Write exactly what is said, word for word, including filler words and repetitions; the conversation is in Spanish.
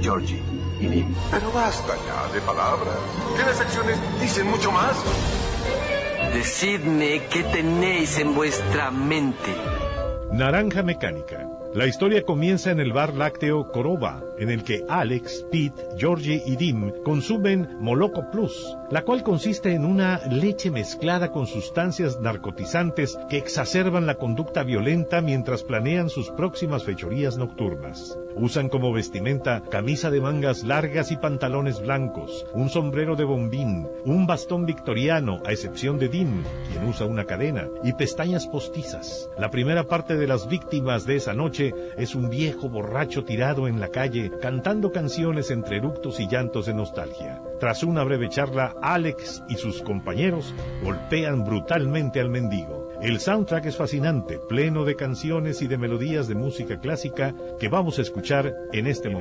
Georgie y Dim. Pero basta ya de palabras. Que las acciones dicen mucho más. Decidme qué tenéis en vuestra mente. Naranja Mecánica. La historia comienza en el bar lácteo Coroba, en el que Alex, Pete, Georgie y Dim consumen Moloco Plus, la cual consiste en una leche mezclada con sustancias narcotizantes que exacerban la conducta violenta mientras planean sus próximas fechorías nocturnas. Usan como vestimenta camisa de mangas largas y pantalones blancos, un sombrero de bombín, un bastón victoriano, a excepción de Dim, quien usa una cadena, y pestañas postizas. La primera parte de las víctimas de esa noche es un viejo borracho tirado en la calle, cantando canciones entre eructos y llantos de nostalgia. Tras una breve charla, Alex y sus compañeros golpean brutalmente al mendigo. El soundtrack es fascinante, pleno de canciones y de melodías de música clásica que vamos a escuchar en este momento.